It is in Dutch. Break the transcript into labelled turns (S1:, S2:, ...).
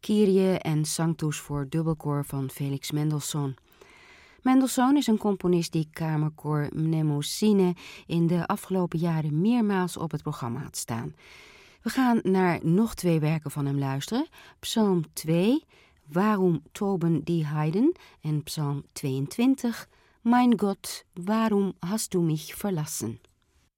S1: Kyrie en Sanctus voor dubbelkoor van Felix Mendelssohn. Mendelssohn is een componist die kamerkoor Mnemosyne in de afgelopen jaren meermaals op het programma had staan. We gaan naar nog 2 werken van hem luisteren. Psalm 2, Waarom toben die Heiden? En Psalm 22, Mein Gott, waarom hast du mich verlassen?